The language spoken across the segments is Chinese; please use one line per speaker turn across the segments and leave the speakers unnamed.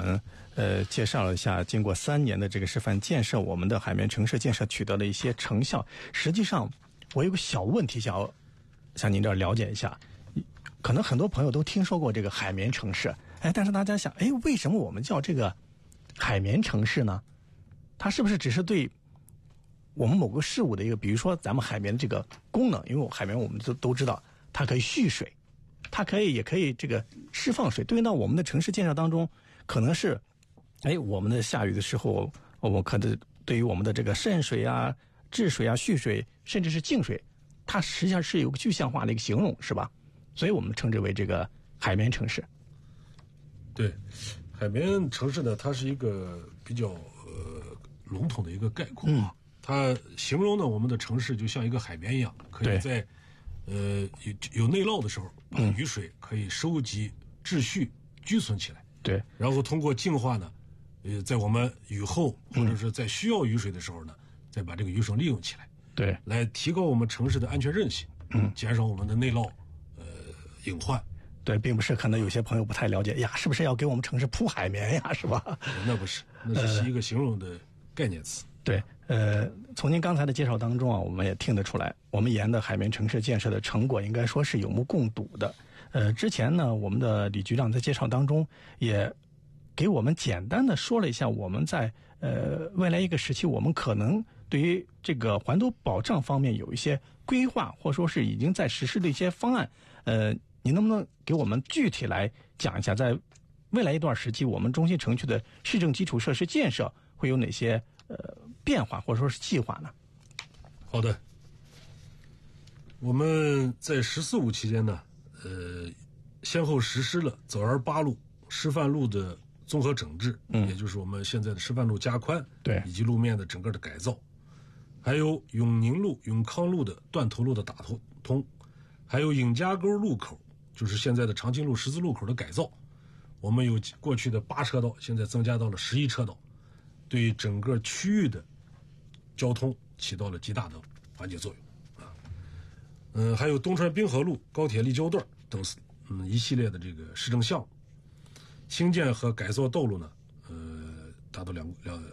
们介绍了一下，经过3年的这个示范建设，我们的海绵城市建设取得了一些成效。实际上，我有个小问题想要向您这儿了解一下。可能很多朋友都听说过这个海绵城市，但是大家想，为什么我们叫这个海绵城市呢？它是不是只是对我们某个事物的一个，比如说咱们海绵的这个功能？因为海绵我们都知道，它可以蓄水，它也可以这个释放水。对应到我们的城市建设当中，可能是，我们的下雨的时候，我们可能对于我们的这个渗水啊、治水啊、蓄水，甚至是净水，它实际上是有个具象化的一个形容，是吧？所以我们称之为这个海绵城市。
对，海绵城市呢，它是一个比较笼统的一个概括它形容呢我们的城市就像一个海绵一样，可以在有内涝的时候，把雨水可以收集、秩序、居存起来。对，然后通过净化呢，在我们雨后或者是在需要雨水的时候呢，再把这个雨水利用起来。对，来提高我们城市的安全韧性，减少我们的内涝隐患。对，并不是可能有些朋友不太了解呀，是不是要给我们城市铺海绵呀，是吧？那不是，那只是一个形容的概念词。对，从您刚才的介绍当中啊，我们也听得出来，我们沿的海绵城市建设的成果应该说是有目共睹的。之前呢，我们的李局长在介绍当中也给我们简单的说了一下，我们在未来一个时期，我们可能对于这个环都保障方面有一些规划，或者说是已经在实施的一些方案。您能不能给我们具体来讲一下，在未来一段时期，我们中心城区的市政基础设施建设会有哪些变化，或者说是计划呢？好的，我们在“十四五”期间呢，先后实施了枣园8路、师范路的综合整治，也就是我们现在的师范路加宽，对，以及路面的整个的改造，还有永宁路、永康路的断头路的打通，还有尹家沟路口，就是现在的长青路十字路口的改造。我们有过去的8车道，现在增加到了11车道，对整个区域的交通起到了极大的缓解作用。还有东川滨河路、高铁立交段等一系列的这个市政项目，兴建和改造道路呢，达到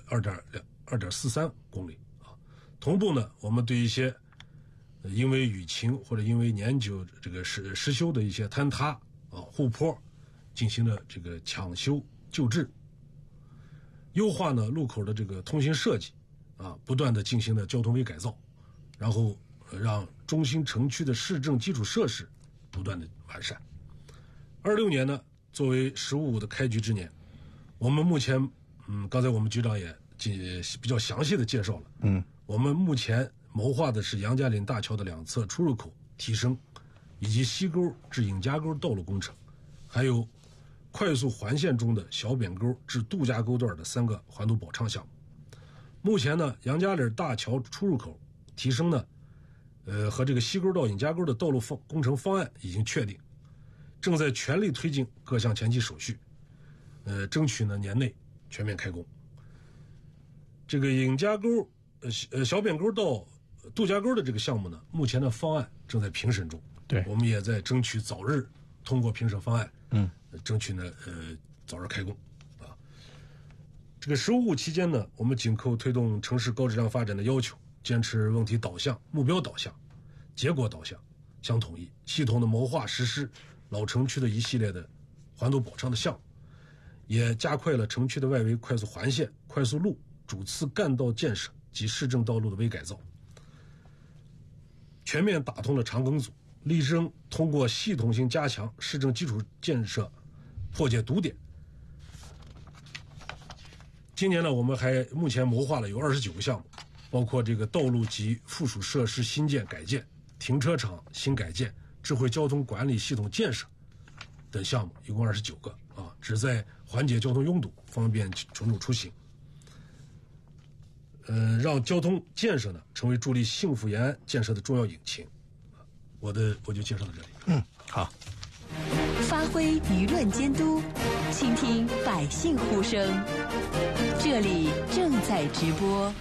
2.43公里啊。同步呢，我们对一些因为雨情或者因为年久这个失修的一些坍塌啊、护坡，进行了这个抢修救治，优化呢路口的这个通行设计啊，不断的进行了交通微改造，然后让中心城区的市政基础设施不断的完善。26年呢，作为“15+5”的开局之年，我们目前刚才我们局长也比较详细的介绍了，我们目前谋划的是杨家岭大桥的2侧出入口提升，以及西沟至尹家沟道路工程，还有快速环线中的小扁沟至杜家沟段的3个环都保畅项目。目前呢，杨家岭大桥出入口提升呢，和这个西沟到尹家沟的道路工程方案已经确定，正在全力推进各项前期手续，争取呢年内全面开工。这个尹家沟小扁沟到杜家沟的这个项目呢，目前的方案正在评审中，对，我们也在争取早日通过评审方案，争取呢早日开工啊。这个“15+5”期间呢，我们紧扣推动城市高质量发展的要求，坚持问题导向、目标导向、结果导向相统一，系统的谋划实施老城区的一系列的环都保畅的项目，也加快了城区的外围快速环线、快速路、主次干道建设及市政道路的微改造，全面打通了长庚组，力争通过系统性加强市政基础建设破解堵点。今年呢，我们还目前谋划了有29个项目，包括这个道路及附属设施新建改建、停车场新改建、智慧交通管理系统建设等项目，一共29个啊，旨在缓解交通拥堵，方便群众出行。让交通建设呢成为助力幸福延安建设的重要引擎。我就介绍到这里。好。
发挥舆论监督，倾听百姓呼声。这里正在直播。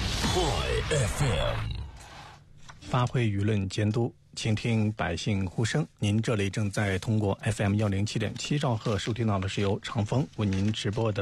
FM 发挥舆论监督，倾听百姓呼声。您这里正在通过 FM 107.7兆赫收听到的是由长风为您直播的